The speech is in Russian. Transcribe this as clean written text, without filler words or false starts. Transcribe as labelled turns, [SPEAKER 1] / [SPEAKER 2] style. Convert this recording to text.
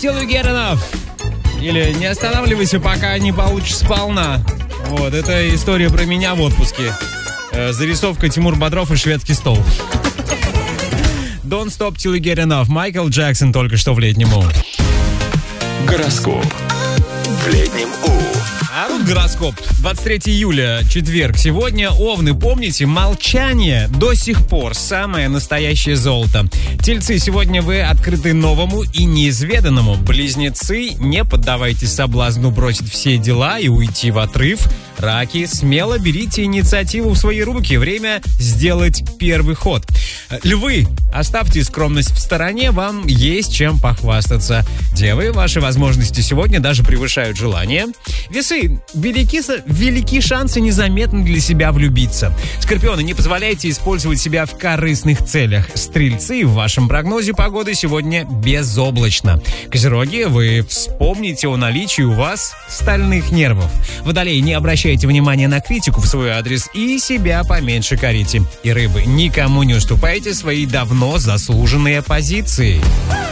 [SPEAKER 1] Till You Get Enough. Или не останавливайся, пока не получишь сполна. Вот, это история про меня в отпуске. Зарисовка Тимур Бодров и шведский стол. Don't Stop Till You Get Enough. Майкл Джексон только что в летнем У.
[SPEAKER 2] Гороскоп в летнем У.
[SPEAKER 1] А тут гороскоп. 23 июля, четверг. Сегодня, овны, помните, молчание до сих пор самое настоящее золото. Тельцы, сегодня вы открыты новому и неизведанному. Близнецы, не поддавайтесь соблазну бросить все дела и уйти в отрыв. Раки, смело берите инициативу в свои руки. Время сделать первый ход. Львы, оставьте скромность в стороне, вам есть чем похвастаться. Девы, ваши возможности сегодня даже превышают желание. Весы, велики шансы незаметно для себя влюбиться. Скорпионы, не позволяйте использовать себя в корыстных целях. Стрельцы, в вашем прогнозе погоды сегодня безоблачно. Козероги, вы вспомните о наличии у вас стальных нервов. Водолеи, не обращайте внимания на критику в свой адрес и себя поменьше корите. И рыбы, никому не уступайте свои давно заслуженные позиции.